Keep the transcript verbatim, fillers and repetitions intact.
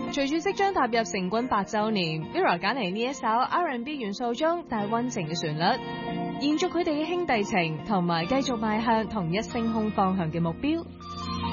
隨住即將踏入成軍八週年 ，Mirror 揀嚟呢一首 R and B 元素中帶溫情嘅旋律，延續佢哋嘅兄弟情，同埋繼續邁向同一星空方向嘅目標。